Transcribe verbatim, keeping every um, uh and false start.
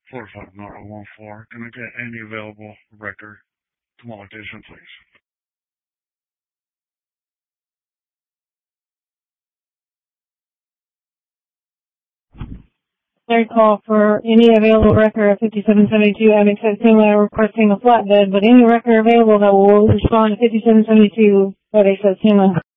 four five zero one four. Can I get any available record to my location, please? Third call for any available record of fifty-seven seventy-two Amex Satsuma requesting a flatbed, but any record available that will respond to fifty-seven seventy-two Amex Satsuma.